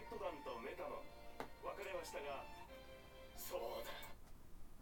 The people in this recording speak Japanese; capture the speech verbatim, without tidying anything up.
ト団とメタの別れはしたが、そう